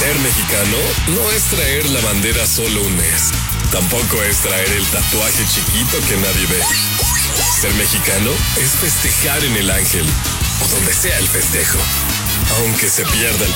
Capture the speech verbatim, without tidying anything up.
Ser mexicano no es traer la bandera solo un mes. Tampoco es traer el tatuaje chiquito que nadie ve. Ser mexicano es festejar en el Ángel o donde sea el festejo. Aunque se pierda el